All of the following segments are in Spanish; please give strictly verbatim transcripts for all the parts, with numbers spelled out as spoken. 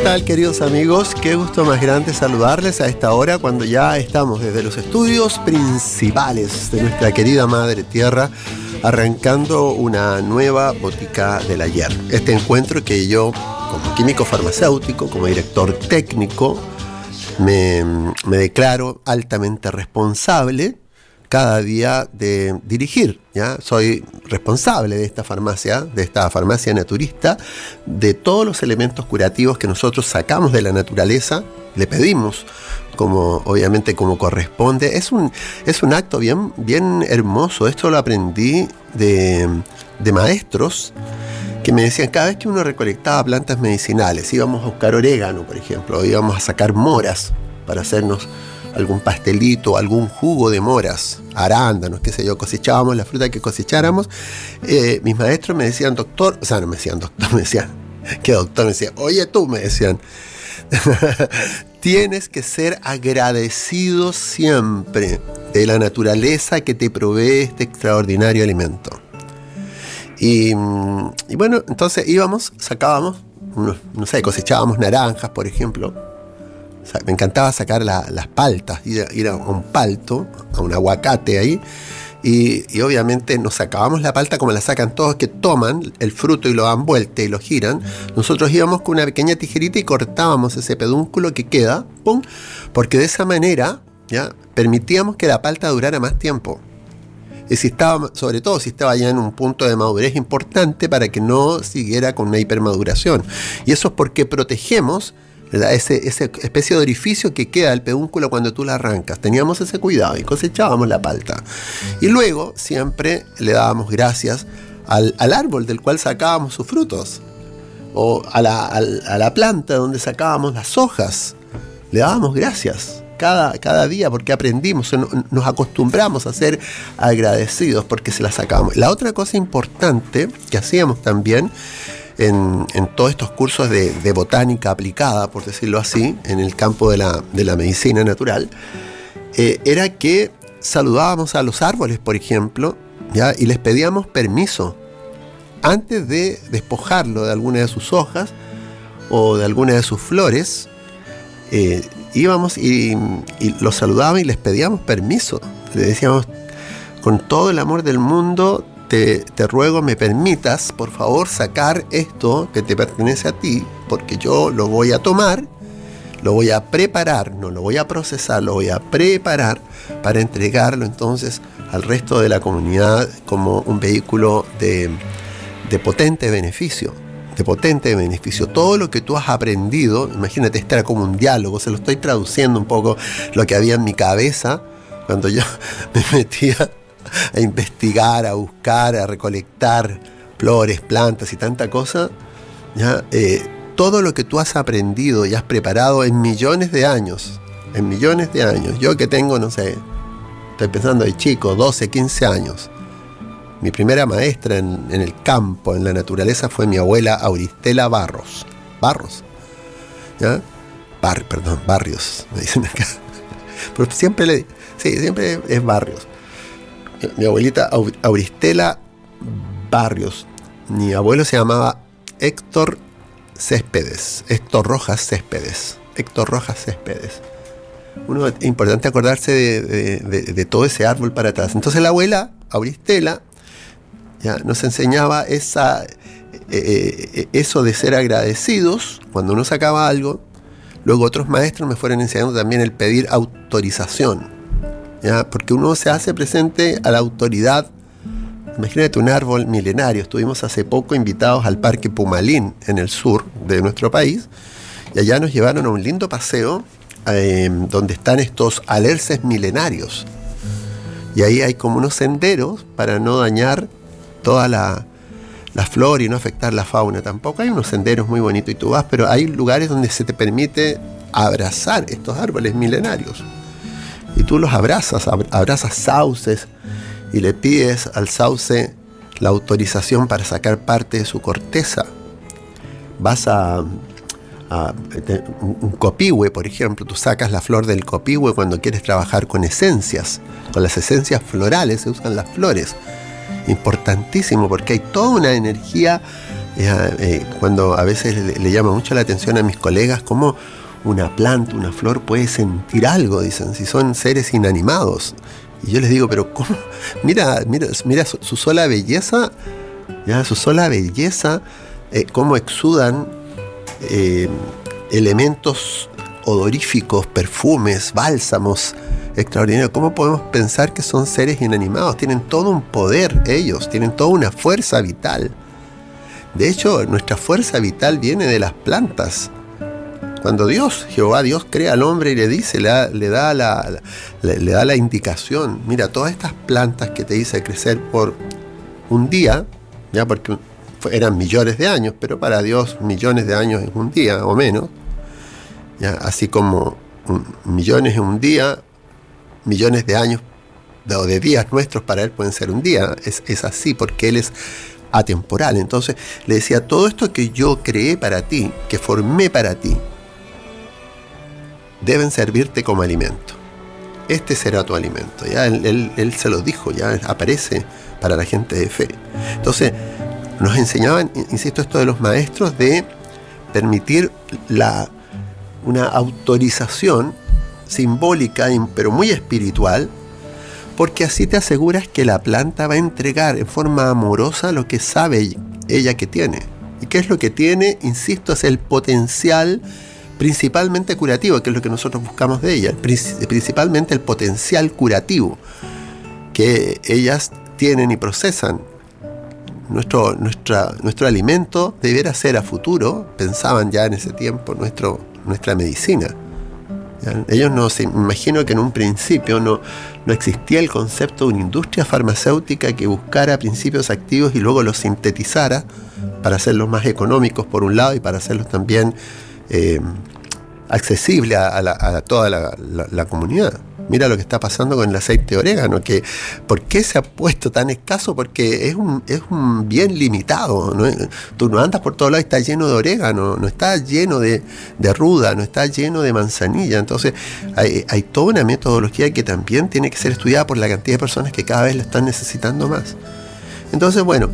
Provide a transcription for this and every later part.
tal, queridos amigos? Qué gusto más grande saludarles a esta hora cuando ya estamos desde los estudios principales de nuestra querida Madre Tierra arrancando una nueva Botica del Ayer. Este encuentro que yo, como químico farmacéutico, como director técnico, me, me declaro altamente responsable cada día de dirigir, ¿ya? Soy responsable de esta farmacia, de esta farmacia naturista, de todos los elementos curativos que nosotros sacamos de la naturaleza, le pedimos, como obviamente como corresponde. Es un, es un acto bien, bien hermoso. Esto lo aprendí de, de maestros que me decían, cada vez que uno recolectaba plantas medicinales, íbamos a buscar orégano, por ejemplo, íbamos a sacar moras para hacernos algún pastelito, algún jugo de moras, arándanos, qué sé yo, cosechábamos la fruta que cosecháramos. Eh, mis maestros me decían, doctor, o sea, no me decían doctor, me decían, ¿qué doctor? Me decían, oye tú, me decían, tienes que ser agradecido siempre de la naturaleza que te provee este extraordinario alimento. Y, y bueno, entonces íbamos, sacábamos, unos, no sé, cosechábamos naranjas, por ejemplo. Me encantaba sacar la, las paltas, ir a, ir a un palto, a un aguacate ahí, y, y obviamente nos sacábamos la palta como la sacan todos, que toman el fruto y lo dan vuelta y lo giran. Nosotros íbamos con una pequeña tijerita y cortábamos ese pedúnculo que queda, ¡pum!, porque de esa manera ya permitíamos que la palta durara más tiempo. Y si estaba, sobre todo si estaba ya en un punto de madurez importante, para que no siguiera con una hipermaduración. Y eso es porque protegemos, ¿verdad?, Ese, esa especie de orificio que queda del pedúnculo cuando tú la arrancas. Teníamos ese cuidado y cosechábamos la palta. Y luego siempre le dábamos gracias al, al árbol del cual sacábamos sus frutos, o a la, a, a la planta donde sacábamos las hojas. Le dábamos gracias cada, cada día porque aprendimos, nos acostumbramos a ser agradecidos porque se las sacábamos. La otra cosa importante que hacíamos también En, en todos estos cursos de, de botánica aplicada, por decirlo así, en el campo de la, de la medicina natural, eh, era que saludábamos a los árboles, por ejemplo, ¿ya?, y les pedíamos permiso antes de despojarlo de alguna de sus hojas o de alguna de sus flores. Eh, íbamos y, y los saludábamos y les pedíamos permiso. Le decíamos, con todo el amor del mundo, Te, te ruego me permitas, por favor, sacar esto que te pertenece a ti, porque yo lo voy a tomar, lo voy a preparar, no lo voy a procesar, lo voy a preparar para entregarlo entonces al resto de la comunidad como un vehículo de, de potente beneficio, de potente beneficio. Todo lo que tú has aprendido, imagínate, este era como un diálogo, se lo estoy traduciendo un poco lo que había en mi cabeza cuando yo me metía a investigar, a buscar, a recolectar flores, plantas y tanta cosa, ¿ya? Eh, todo lo que tú has aprendido y has preparado en millones de años, en millones de años. Yo que tengo, no sé, estoy pensando de chico, doce, quince años. Mi primera maestra en, en el campo, en la naturaleza, fue mi abuela Auristela Barros. Barros, ¿ya? Bar, perdón, Barrios, me dicen acá. Pero siempre le, sí, siempre es Barrios. Mi abuelita Auristela Barrios. Mi abuelo se llamaba Héctor Céspedes, Héctor Rojas Céspedes, Héctor Rojas Céspedes. Uno, es importante acordarse de, de, de, de todo ese árbol para atrás. Entonces la abuela Auristela ya nos enseñaba esa, eh, eso de ser agradecidos cuando uno sacaba algo. Luego otros maestros me fueron enseñando también el pedir autorización, ¿ya? Porque uno se hace presente a la autoridad. Imagínate un árbol milenario. Estuvimos hace poco invitados al Parque Pumalín, en el sur de nuestro país, y allá nos llevaron a un lindo paseo eh, donde están estos alerces milenarios. Y ahí hay como unos senderos para no dañar toda la, la flora y no afectar la fauna tampoco. Hay unos senderos muy bonitos y tú vas, pero hay lugares donde se te permite abrazar estos árboles milenarios. Y tú los abrazas, abrazas sauces y le pides al sauce la autorización para sacar parte de su corteza. Vas a, a un copihue, por ejemplo, tú sacas la flor del copihue cuando quieres trabajar con esencias. Con las esencias florales se usan las flores. Importantísimo, porque hay toda una energía Ya, eh, cuando a veces le, le llama mucho la atención a mis colegas cómo una planta, una flor puede sentir algo, dicen, si son seres inanimados. Y yo les digo, pero ¿cómo? Mira, mira, mira su, su sola belleza, ya, su sola belleza, eh, cómo exudan eh, elementos odoríficos, perfumes, bálsamos extraordinarios. ¿Cómo podemos pensar que son seres inanimados? Tienen todo un poder ellos, tienen toda una fuerza vital. De hecho, nuestra fuerza vital viene de las plantas. Cuando Dios, Jehová Dios, crea al hombre y le dice, le da, le da, la, le, le da la indicación, mira, todas estas plantas que te hice crecer por un día, ya porque eran millones de años, pero para Dios millones de años es un día o menos, ya, así como un, millones en un día, millones de años o de días nuestros para Él pueden ser un día, es, es así porque Él es atemporal. Entonces le decía, todo esto que yo creé para ti, que formé para ti, deben servirte como alimento. Este será tu alimento. Ya él, él, él se lo dijo, ya aparece para la gente de fe. Entonces nos enseñaban, insisto, esto de los maestros, de permitir la, una autorización simbólica, pero muy espiritual, porque así te aseguras que la planta va a entregar en forma amorosa lo que sabe ella que tiene. ¿Y qué es lo que tiene? Insisto, es el potencial principalmente curativo, que es lo que nosotros buscamos de ella, principalmente el potencial curativo que ellas tienen y procesan. Nuestro, nuestra, nuestro alimento debiera ser a futuro, pensaban ya en ese tiempo, nuestro, nuestra medicina. Ellos no se imagino que en un principio no, no existía el concepto de una industria farmacéutica que buscara principios activos y luego los sintetizara para hacerlos más económicos por un lado y para hacerlos también eh, accesibles a, a, la, a toda la, la, la comunidad. Mira lo que está pasando con el aceite de orégano, que ¿por qué se ha puesto tan escaso? Porque es un, es un bien limitado, ¿no? Tú no andas por todos lados y está lleno de orégano, no está lleno de, de ruda, no está lleno de manzanilla. Entonces hay, hay toda una metodología que también tiene que ser estudiada por la cantidad de personas que cada vez lo están necesitando más. Entonces, bueno,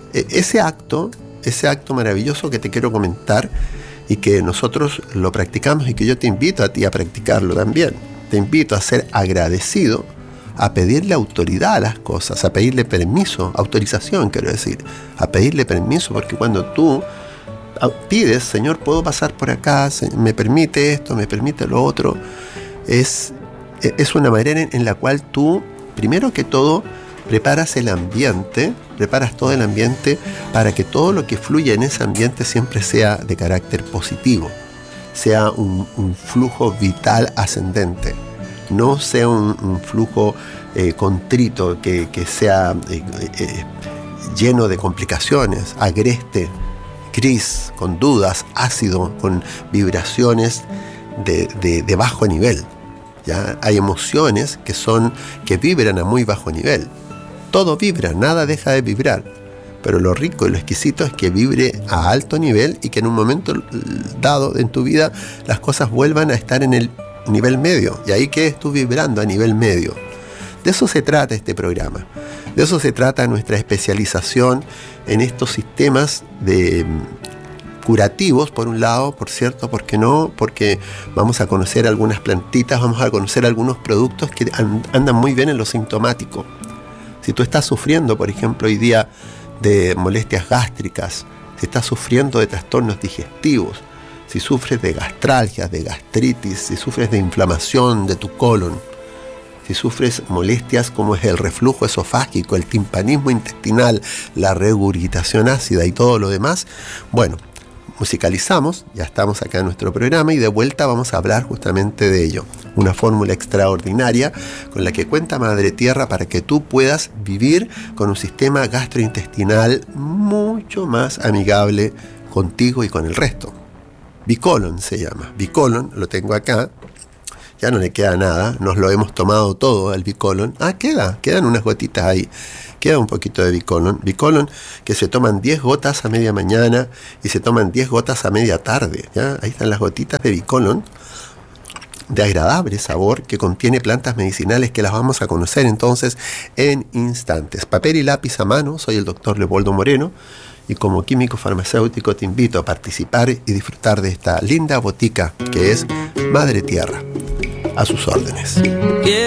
ese acto, ese acto maravilloso que te quiero comentar y que nosotros lo practicamos y que yo te invito a ti a practicarlo también. Te invito a ser agradecido, a pedirle autoridad a las cosas, a pedirle permiso, autorización quiero decir, a pedirle permiso, porque cuando tú pides, Señor, puedo pasar por acá, me permite esto, me permite lo otro, es, es una manera en, en la cual tú, primero que todo, preparas el ambiente, preparas todo el ambiente para que todo lo que fluya en ese ambiente siempre sea de carácter positivo. Sea un, un flujo vital ascendente, no sea un, un flujo eh, contrito, que, que sea eh, eh, lleno de complicaciones, agreste, gris, con dudas, ácido, con vibraciones de, de, de bajo nivel. ¿Ya? Hay emociones que, son, que vibran a muy bajo nivel. Todo vibra, nada deja de vibrar. Pero lo rico y lo exquisito es que vibre a alto nivel y que en un momento dado en tu vida las cosas vuelvan a estar en el nivel medio. Y ahí quedes tú vibrando a nivel medio. De eso se trata este programa. De eso se trata nuestra especialización en estos sistemas de curativos, por un lado, por cierto, ¿por qué no? Porque vamos a conocer algunas plantitas, vamos a conocer algunos productos que andan muy bien en lo sintomático. Si tú estás sufriendo, por ejemplo, hoy día de molestias gástricas, si estás sufriendo de trastornos digestivos, si sufres de gastralgias, de gastritis, si sufres de inflamación de tu colon, si sufres molestias como es el reflujo esofágico, el timpanismo intestinal, la regurgitación ácida y todo lo demás, bueno, musicalizamos, ya estamos acá en nuestro programa y de vuelta vamos a hablar justamente de ello. Una fórmula extraordinaria con la que cuenta Madre Tierra para que tú puedas vivir con un sistema gastrointestinal mucho más amigable contigo y con el resto. Bicolon se llama. Bicolon, lo tengo acá. Ya no le queda nada, nos lo hemos tomado todo al Bicolon. Ah, queda, quedan unas gotitas ahí. Queda un poquito de Bicolon. Bicolon que se toman diez gotas a media mañana y se toman diez gotas a media tarde. ¿Ya? Ahí están las gotitas de Bicolon, de agradable sabor, que contiene plantas medicinales que las vamos a conocer entonces en instantes. Papel y lápiz a mano, soy el doctor Leopoldo Moreno y como químico farmacéutico te invito a participar y disfrutar de esta linda botica que es Madre Tierra. A sus órdenes.